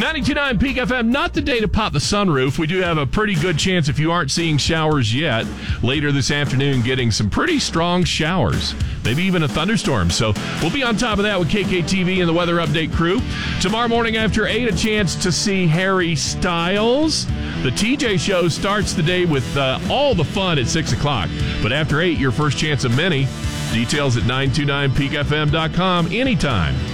92.9 Peak FM, not the day to pop the sunroof. We do have a pretty good chance, if you aren't seeing showers yet, later this afternoon getting some pretty strong showers. Maybe even a thunderstorm. So we'll be on top of that with KKTV and the Weather Update crew. Tomorrow morning after 8, a chance to see Harry Styles. The TJ Show starts the day with all the fun at 6 o'clock. But after 8, your first chance of many. Details at 929peakfm.com anytime.